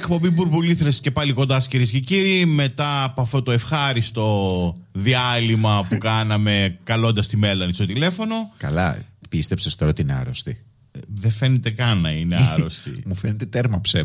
Εκπομπή Μπουρμπουλήθρες και πάλι κοντά, κυρίες και κύριοι. Μετά από αυτό το ευχάριστο διάλειμμα που κάναμε καλώντας τη Μέλανη στο τηλέφωνο. Καλά, πίστεψες τώρα ότι είναι άρρωστη? Δεν φαίνεται καν να είναι άρρωστη. Μου φαίνεται τέρμα ψέμα.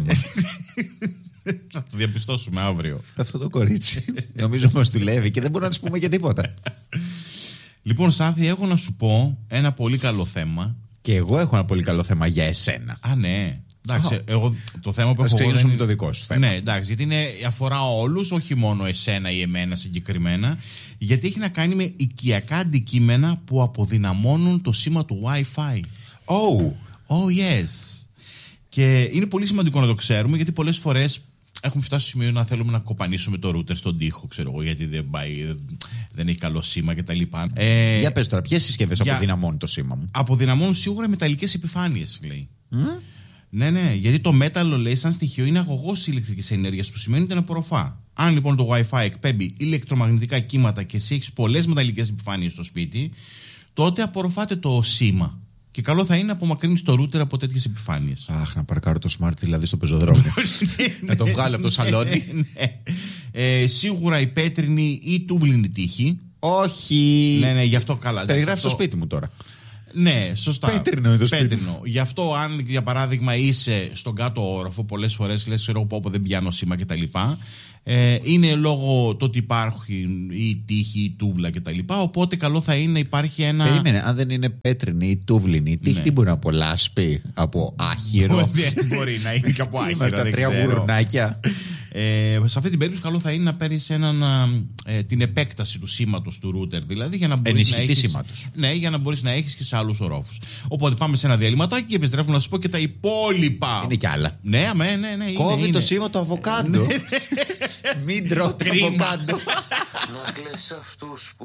Θα το διαπιστώσουμε αύριο. Αυτό το κορίτσι νομίζω μας δουλεύει και δεν μπορούμε να της πούμε και τίποτα. Λοιπόν, Στάθη, έχω να σου πω ένα πολύ καλό θέμα. Και εγώ έχω ένα πολύ καλό θέμα για εσένα. Α, ναι. Εντάξει, εγώ το θέμα που Ας έχω εγώ ξεκινήσουμε δεν με το δικό σου θέμα. Ναι, εντάξει, γιατί αφορά όλους, όχι μόνο εσένα ή εμένα συγκεκριμένα, γιατί έχει να κάνει με οικιακά αντικείμενα που αποδυναμώνουν το σήμα του Wi-Fi. Oh yes. Και είναι πολύ σημαντικό να το ξέρουμε, γιατί πολλές φορές έχουμε φτάσει στο σημείο να θέλουμε να κοπανίσουμε το router στον τοίχο, ξέρω εγώ, γιατί δεν έχει καλό σήμα κτλ. Για πες τώρα, ποιες συσκευές αποδυναμώνουν το σήμα μου? Αποδυναμώνουν σίγουρα μεταλλικές επιφάνειες, λέει. Ναι, γιατί το μέταλλο, λέει, σαν στοιχείο είναι αγωγός της ηλεκτρικής ενέργειας, που σημαίνει ότι είναι απορροφά. Αν λοιπόν το Wi-Fi εκπέμπει ηλεκτρομαγνητικά κύματα και εσύ έχεις πολλές μεταλλικές επιφάνειες στο σπίτι, τότε απορροφάται το σήμα. Και καλό θα είναι να απομακρύνεις το router από τέτοιες επιφάνειες. Αχ, να παρκάρω το smart δηλαδή στο πεζοδρόμιο. Να το βγάλω από το σαλόνι. Σίγουρα η πέτρινη ή τούβλινη τύχη. Όχι. Ναι, γι' αυτό καλά. Περιγράφει το σπίτι μου τώρα. Ναι, σωστά. Πέτρινο είναι το σπίτι. Πέτρινο. Γι' αυτό, αν για παράδειγμα είσαι στον κάτω όροφο, πολλές φορές λες, ξέρω εγώ, δεν πιάνω σήμα κτλ. Είναι λόγω το ότι υπάρχει η τύχη, η τούβλα κτλ. Οπότε καλό θα είναι να υπάρχει ένα. Περίμενε, αν δεν είναι πέτρινη ή τούβλινη, η τύχη τι μπορεί να απολάσπει από άχυρο? Μπορεί να είναι και από άχυρο. Τα τρία γουρνάκια. Σε αυτή την περίπτωση, καλό θα είναι να παίρνεις την επέκταση του σήματος του router, δηλαδή για να μπορείς να έχεις. Ναι, για να μπορείς να έχεις και σε άλλους ορόφους. Οπότε πάμε σε ένα διαλυματάκι και επιστρέφουμε να σας πω και τα υπόλοιπα. Είναι κι άλλα. Ναι. Κόβει το σήμα το αβοκάντο. Μην τρώτε αβοκάντο. Να κλαις αυτούς που